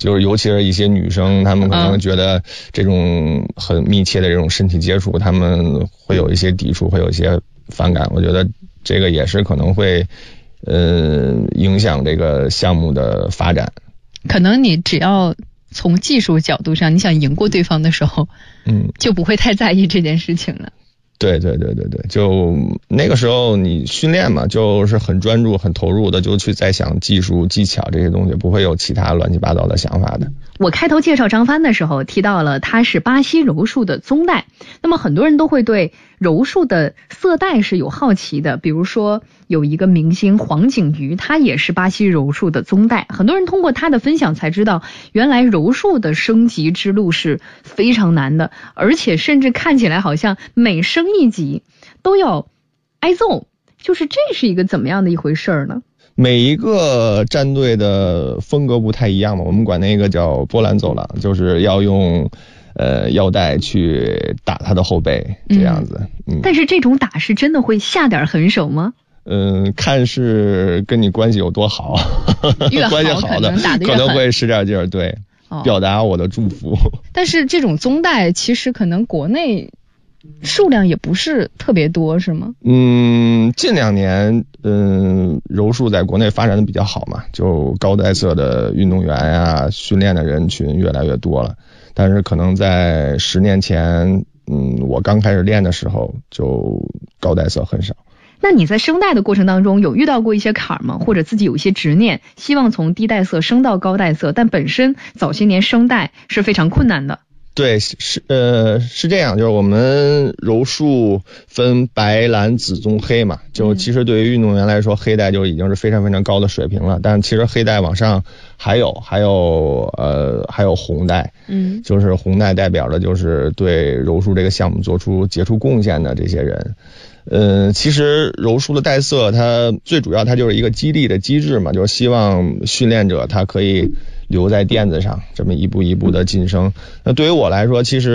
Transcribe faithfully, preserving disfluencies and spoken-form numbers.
就是尤其是一些女生，她们可能觉得这种很密切的这种身体接触，她们会有一些抵触，会有一些反感。我觉得这个也是可能会呃影响这个项目的发展。 可能你只要从技术角度上，你想赢过对方的时候，嗯，就不会太在意这件事情了。 对对对对对，就那个时候你训练嘛，就是很专注很投入的，就去在想技术技巧这些东西，不会有其他乱七八糟的想法的。 我开头介绍张帆的时候提到了他是巴西柔术的宗代，那么很多人都会对柔术的色带是有好奇的，比如说有一个明星黄景瑜，他也是巴西柔术的宗代，很多人通过他的分享才知道，原来柔术的升级之路是非常难的，而且甚至看起来好像每升一级都要挨揍，就是这是一个怎么样的一回事呢？ 每一个战队的风格不太一样嘛，我们管那个叫波兰走廊，就是要用呃腰带去打他的后背这样子。 嗯嗯、但是这种打是真的会下点狠手吗？ 嗯，看是跟你关系有多好， 越好关系好的可能打得越可能会使点劲儿，对、哦，表达我的祝福。 但是这种宗带其实可能国内数量也不是特别多，是吗？ 嗯，近两年，嗯，柔术在国内发展的比较好嘛，就高带色的运动员啊，训练的人群越来越多了。但是可能在十年前，嗯，我刚开始练的时候，就高带色很少。 那你在升带的过程当中有遇到过一些坎吗？或者自己有一些执念，希望从低带色升到高带色，但本身早些年升带是非常困难的。 对，是呃是这样，就是我们柔术分白蓝紫棕黑嘛，就其实对于运动员来说，黑带就已经是非常非常高的水平了，但其实黑带往上还有还有呃还有红带，嗯，就是红带代表的就是对柔术这个项目做出杰出贡献的这些人。呃，其实柔术的带色它最主要它就是一个激励的机制嘛，就是希望训练者他可以留在垫子上，这么一步一步的晋升。那对于我来说，其实